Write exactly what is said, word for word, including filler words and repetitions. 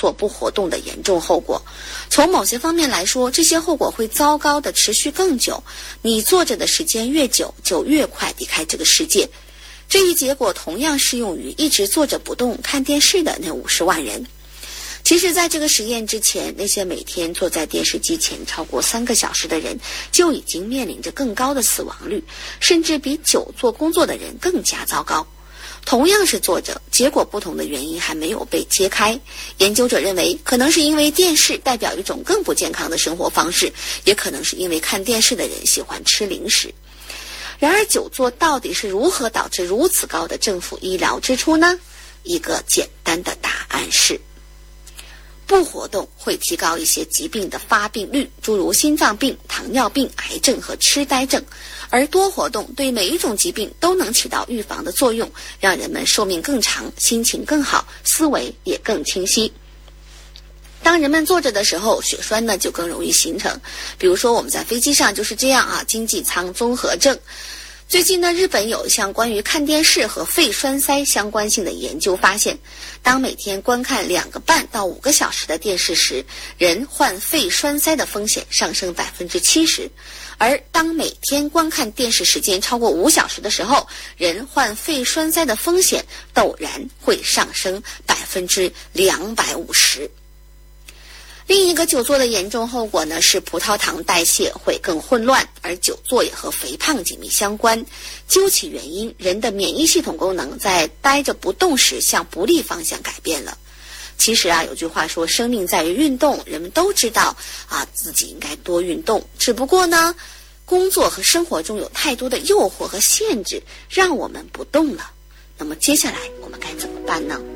坐不活动的严重后果。从某些方面来说，这些后果会糟糕的持续更久，你坐着的时间越久，就越快离开这个世界。这一结果同样适用于一直坐着不动看电视的那五十万人。其实在这个实验之前，那些每天坐在电视机前超过三个小时的人就已经面临着更高的死亡率，甚至比久坐工作的人更加糟糕。同样是坐着，结果不同的原因还没有被揭开。研究者认为，可能是因为电视代表一种更不健康的生活方式，也可能是因为看电视的人喜欢吃零食。然而久坐到底是如何导致如此高的政府医疗支出呢？一个简单的答案是，不活动会提高一些疾病的发病率，诸如心脏病、糖尿病、癌症和痴呆症，而多活动对每一种疾病都能起到预防的作用，让人们寿命更长，心情更好，思维也更清晰。当人们坐着的时候，血栓呢就更容易形成，比如说我们在飞机上就是这样啊，经济舱综合症。最近呢，日本有一项关于看电视和肺栓塞相关性的研究发现，当每天观看两个半到五个小时的电视时，人患肺栓塞的风险上升百分之七十，而当每天观看电视时间超过五小时的时候，人患肺栓塞的风险陡然会上升百分之两百五十。另一个久坐的严重后果呢，是葡萄糖代谢会更混乱，而久坐也和肥胖紧密相关。究其原因，人的免疫系统功能在待着不动时向不利方向改变了。其实啊，有句话说生命在于运动，人们都知道啊自己应该多运动，只不过呢，工作和生活中有太多的诱惑和限制，让我们不动了。那么接下来我们该怎么办呢？